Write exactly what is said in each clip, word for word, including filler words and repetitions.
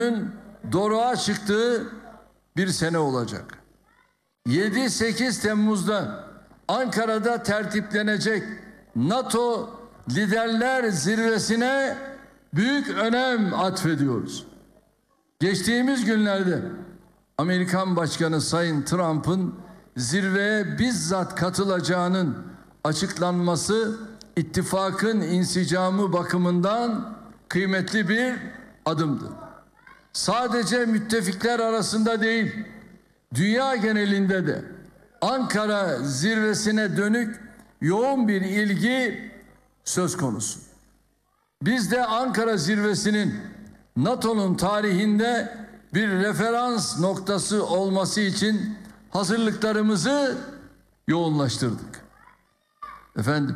doruğa çıktığı bir sene olacak. yedi sekiz Temmuz'da Ankara'da tertiplenecek NATO Liderler Zirvesi'ne büyük önem atfediyoruz. Geçtiğimiz günlerde Amerikan Başkanı Sayın Trump'ın zirveye bizzat katılacağının açıklanması ittifakın insicamı bakımından kıymetli bir adımdı. Sadece müttefikler arasında değil, dünya genelinde de Ankara zirvesine dönük yoğun bir ilgi söz konusu. Biz de Ankara zirvesinin NATO'nun tarihinde bir referans noktası olması için hazırlıklarımızı yoğunlaştırdık. Efendim,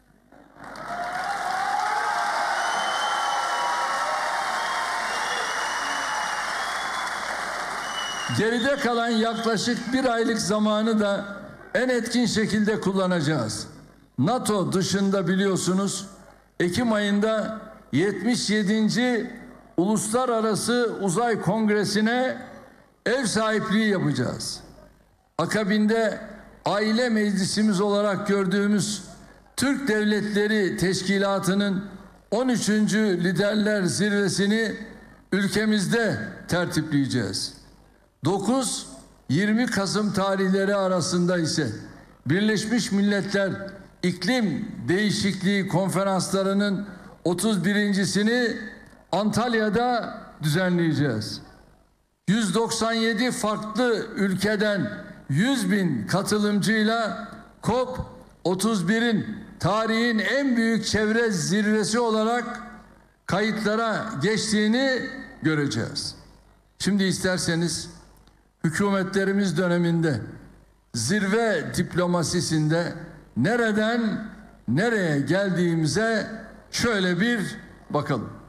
geride kalan yaklaşık bir aylık zamanı da en etkin şekilde kullanacağız. NATO dışında biliyorsunuz Ekim ayında yetmiş yedinci Uluslararası Uzay Kongresi'ne ev sahipliği yapacağız. Akabinde aile meclisimiz olarak gördüğümüz Türk Devletleri Teşkilatı'nın on üçüncü Liderler Zirvesi'ni ülkemizde tertipleyeceğiz. dokuz yirmi Kasım tarihleri arasında ise Birleşmiş Milletler İklim Değişikliği Konferanslarının otuz birincisini Antalya'da düzenleyeceğiz. yüz doksan yedi farklı ülkeden yüz bin katılımcıyla COP otuz birin tarihin en büyük çevre zirvesi olarak kayıtlara geçtiğini göreceğiz. Şimdi isterseniz hükümetlerimiz döneminde zirve diplomasisinde nereden nereye geldiğimize şöyle bir bakalım.